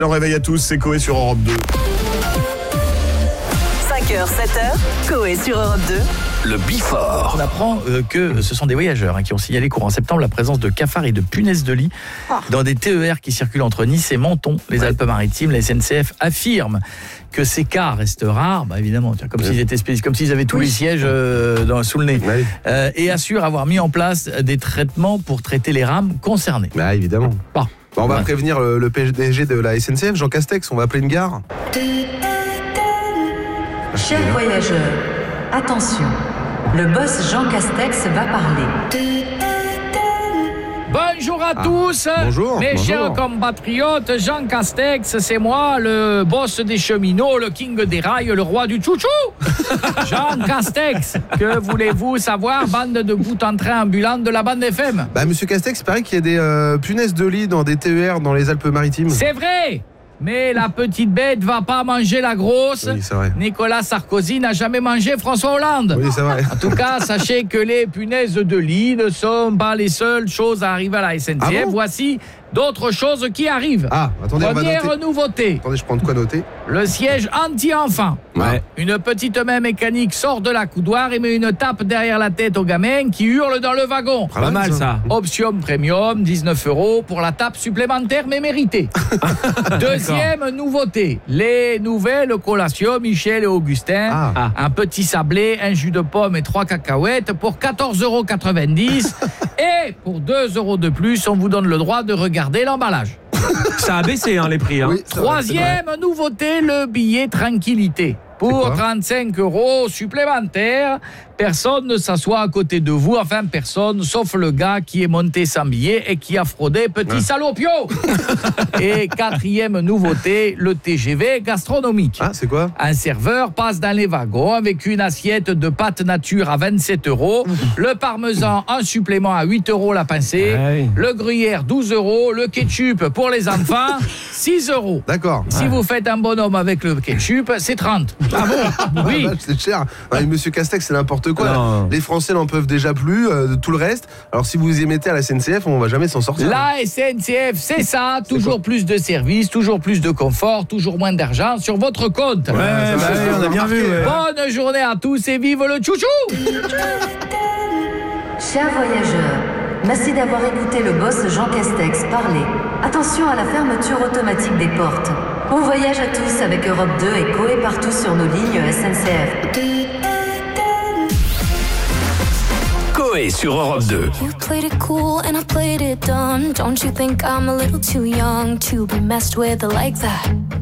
Le réveil à tous, c'est Coé sur Europe 2. 5h, 7h, Coé sur Europe 2. Le Bifort. On apprend que ce sont des voyageurs qui ont signalé courant septembre la présence de cafards et de punaises de lit dans des TER qui circulent entre Nice et Menton, les Alpes-Maritimes. La SNCF affirme que ces cas restent rares, évidemment, comme s'ils étaient spécifiques, comme s'ils avaient tous les sièges sous le nez, et assure avoir mis en place des traitements pour traiter les rames concernées. Évidemment. On va prévenir le PDG de la SNCF, Jean Castex, on va appeler une gare. Chers voyageurs, attention, le boss Jean Castex va parler. Bonjour à tous, bonjour, mes bonjour. chers compatriotes, Jean Castex, c'est moi, le boss des cheminots, le king des rails, le roi du chouchou. Jean Castex, que voulez-vous savoir, bande de bout en train ambulant de la bande FM? Monsieur Castex, il paraît qu'il y a des punaises de lit dans des TER dans les Alpes-Maritimes. C'est vrai, mais la petite bête va pas manger la grosse. Oui, c'est vrai. Nicolas Sarkozy n'a jamais mangé François Hollande. Oui, c'est vrai. En tout cas, sachez que les punaises de lit ne sont pas les seules choses à arriver à la SNCF. Ah bon? Voici d'autres choses qui arrivent. Attendez, on va Première noter. nouveauté. Attendez, je prends de quoi noter. Le siège anti-enfant. Ouais. Une petite main mécanique sort de la coudoir et met une tape derrière la tête au gamin qui hurle dans le wagon. Pas mal, ça. Option premium, 19 € pour la tape supplémentaire mais méritée. Deuxième nouveauté, les nouvelles collations Michel et Augustin. Un petit sablé, un jus de pomme et 3 cacahuètes pour 14,90 €. Et pour 2 € de plus, on vous donne le droit de regarder l'emballage. Ça a baissé les prix. Oui, Troisième nouveauté, le billet tranquillité. Pour 35 € supplémentaires, personne ne s'assoit à côté de vous, enfin personne, sauf le gars qui est monté sans billet et qui a fraudé, petit salopio. Et quatrième nouveauté, le TGV gastronomique. C'est quoi? Un serveur passe dans les wagons avec une assiette de pâtes nature à 27 €, le parmesan en supplément à 8 € la pincée, le gruyère 12 €, le ketchup pour les enfants 6 €. D'accord. Si vous faites un bonhomme avec le ketchup, c'est 30. Ah bon? Oui. C'est cher. Monsieur Castex, c'est n'importe quoi. Non. Les Français n'en peuvent déjà plus, de tout le reste. Alors si vous y mettez à la SNCF, on va jamais s'en sortir. La SNCF, c'est ça. Toujours plus de services, toujours plus de confort, toujours moins d'argent sur votre compte. On a bien vu. Bonne journée à tous et vive le chouchou! Chers voyageurs, merci d'avoir écouté le boss Jean Castex parler. Attention à la fermeture automatique des portes. Bon voyage à tous avec Europe 2 et Coé partout sur nos lignes SNCF. Coé sur Europe 2. You played it cool and I played it dumb. Don't you think I'm a little too young to be messed with like that?